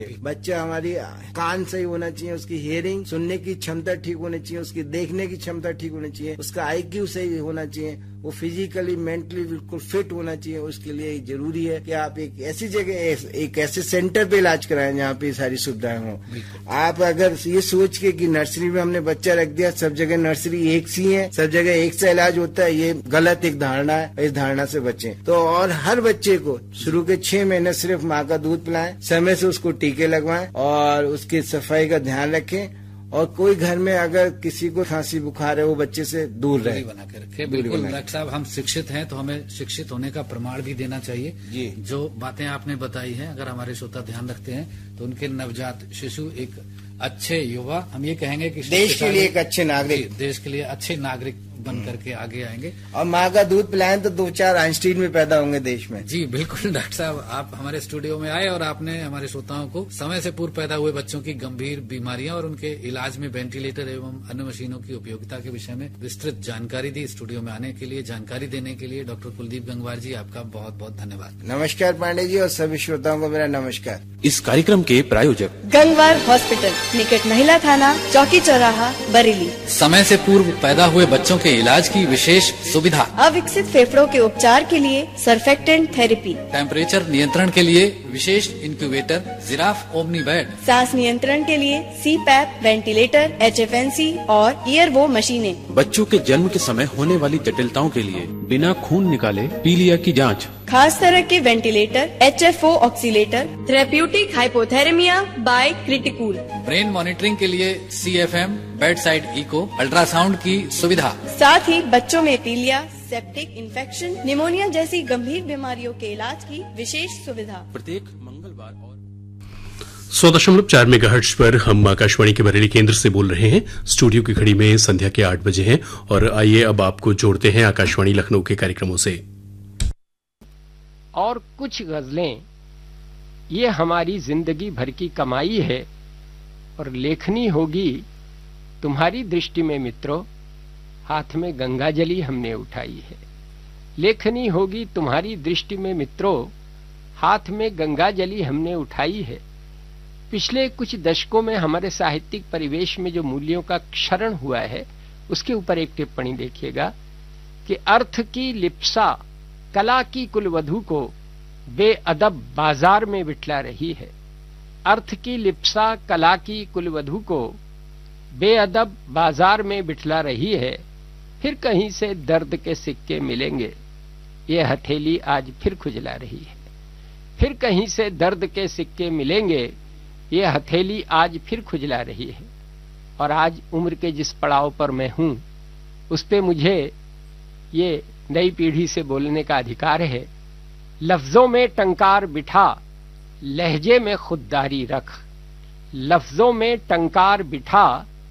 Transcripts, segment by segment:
बच्चा हमारी कान सही होना चाहिए, उसकी हियरिंग सुनने की क्षमता ठीक होनी चाहिए, उसकी देखने की क्षमता ठीक होनी चाहिए, उसका आईक्यू सही होना चाहिए, वो फिजिकली मेंटली बिल्कुल फिट होना चाहिए। उसके लिए जरूरी है कि आप एक ऐसी जगह, एक ऐसे सेंटर पे इलाज कराएं जहाँ पे सारी सुविधाएं हों। आप अगर ये सोच के कि नर्सरी में हमने बच्चा रख दिया, सब जगह नर्सरी एक सी है, सब जगह एक सा इलाज होता है, ये गलत एक धारणा है। इस धारणा से बचें। तो और हर बच्चे को शुरू के 6 महीने सिर्फ माँ का दूध पिलाएं, समय से उसको टीके लगवाएं और उसकी सफाई का ध्यान रखें। और कोई घर में अगर किसी को खांसी बुखार है, वो बच्चे से दूर रहे, बना के रखे। बिल्कुल डॉक्टर साहब, हम शिक्षित हैं तो हमें शिक्षित होने का प्रमाण भी देना चाहिए जी। जो बातें आपने बताई हैं, अगर हमारे श्रोता ध्यान रखते हैं तो उनके नवजात शिशु एक अच्छे युवा, हम ये कहेंगे कि देश के लिए एक अच्छे नागरिक, देश के लिए अच्छे नागरिक बन करके आगे आएंगे। और माँ का दूध पिलाएं तो 2-4 आइंस्टीन भी पैदा होंगे देश में। जी बिल्कुल डॉक्टर साहब, आप हमारे स्टूडियो में आए और आपने हमारे श्रोताओं को समय से पूर्व पैदा हुए बच्चों की गंभीर बीमारियां और उनके इलाज में वेंटिलेटर एवं अन्य मशीनों की उपयोगिता के विषय में विस्तृत जानकारी दी। स्टूडियो में आने के लिए, जानकारी देने के लिए डॉक्टर कुलदीप गंगवार जी, आपका बहुत बहुत धन्यवाद। नमस्कार पांडे जी, और सभी श्रोताओं को मेरा नमस्कार। इस कार्यक्रम के प्रायोजक गंगवार हॉस्पिटल, निकट महिला थाना, चौकी चौराहा, बरेली। समय से पूर्व पैदा हुए बच्चों के इलाज की विशेष सुविधा। अविकसित फेफड़ों के उपचार के लिए सर्फेक्टेंट थेरेपी। टेम्परेचर नियंत्रण के लिए विशेष इंक्यूबेटर जिराफ ओमनी बेड। सांस नियंत्रण के लिए CPAP, वेंटिलेटर, HFNC और ईयरवो मशीनें। बच्चों के जन्म के समय होने वाली जटिलताओं के लिए बिना खून निकाले पीलिया की जांच। खास तरह के ventilator, HFO oscillator, therapeutic हाइपोथेरेमिया bye क्रिटिकूल। Brain monitoring के लिए CFM, bed side eco, ultrasound की सुविधा। साथ ही बच्चों में पीलिया, सेप्टिक इन्फेक्शन, निमोनिया जैसी गंभीर बीमारियों के इलाज की विशेष सुविधा। प्रत्येक मंगलवार और 100.4 मेगाहर्ट्ज पर हम आकाशवाणी के बरेली केंद्र से बोल रहे हैं। स्टूडियो की घड़ी में संध्या के 8 बजे हैं और आइए अब आपको जोड़ते हैं आकाशवाणी लखनऊ के कार्यक्रमों से। और कुछ गजलें ये हमारी जिंदगी भर की कमाई है और लेखनी होगी तुम्हारी दृष्टि में मित्रों, हाथ में गंगा जली हमने उठाई है। लेखनी होगी तुम्हारी दृष्टि में मित्रों, हाथ में गंगा जली हमने उठाई है। पिछले कुछ दशकों में हमारे साहित्यिक परिवेश में जो मूल्यों का क्षरण हुआ है, उसके ऊपर एक टिप्पणी देखिएगा कि अर्थ की लिप्सा कला की कुलवधू को बेअदब बाजार में बिठला रही है। अर्थ की लिप्सा कला की कुलवधू को बेअदब बाजार में बिठला रही है। फिर कहीं से दर्द के सिक्के मिलेंगे, ये हथेली आज फिर खुजला रही है। फिर कहीं से दर्द के सिक्के मिलेंगे, ये हथेली आज फिर खुजला रही है। और आज उम्र के जिस पड़ाव पर मैं हूं, उस पे मुझे ये नई पीढ़ी से बोलने का अधिकार है। लफ्जों में टंकार बिठा, लहजे में खुददारी रख। लफ्जों में टंकार बिठा,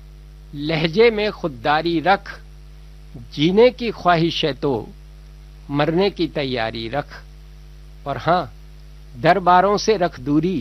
लहजे में खुददारी रख। जीने की ख्वाहिश है तो मरने की तैयारी रख। और हां, दरबारों से रख दूरी,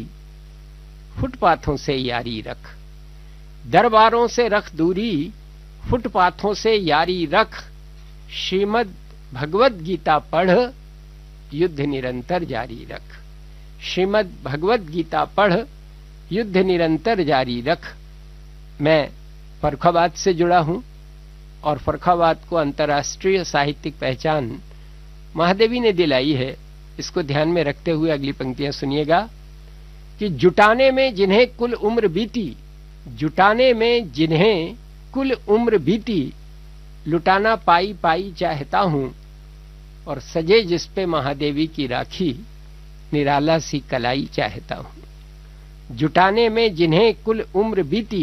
फुटपाथों से यारी रख। दरबारों से रख दूरी, फुटपाथों से यारी रख। श्रीमद् भगवद गीता पढ़, युद्ध निरंतर जारी रख। श्रीमद् भगवद गीता पढ़, युद्ध निरंतर जारी रख। मैं फर्रुखाबाद से जुड़ा हूं और फर्रुखाबाद को अंतर्राष्ट्रीय साहित्यिक पहचान महादेवी ने दिलाई है। इसको ध्यान में रखते हुए अगली पंक्तियां सुनिएगा कि जुटाने में जिन्हें कुल उम्र बीती, जुटाने में जिन्हें कुल उम्र बीती, लुटाना पाई पाई चाहता हूं। और सजे जिस पे महादेवी की राखी, निराला सी कलाई चाहता हूं। जुटाने में जिन्हें कुल उम्र बीती,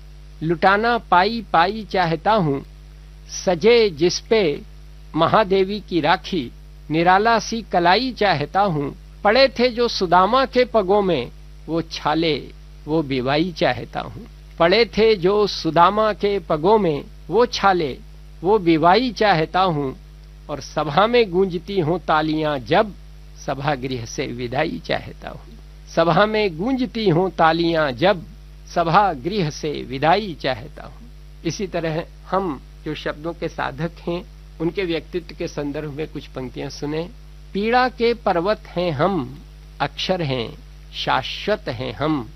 लुटाना पाई पाई चाहता हूं। सजे जिस पे महादेवी की राखी, निराला सी कलाई चाहता हूं। पड़े थे जो सुदामा के पगों में, वो छाले वो बिवाई चाहता हूं। पड़े थे जो सुदामा के पगों में, वो छाले वो बिवाई चाहता हूं। और सभा में गूंजती हों तालियां जब, सभागृह से विदाई चाहता हूं। सभा में गूंजती हों तालियां जब, सभागृह से विदाई चाहता हूं। इसी तरह हम जो शब्दों के साधक हैं, उनके व्यक्तित्व के संदर्भ में कुछ पंक्तियां सुने। पीड़ा के पर्वत हैं हम, अक्षर हैं शाश्वत हैं हम।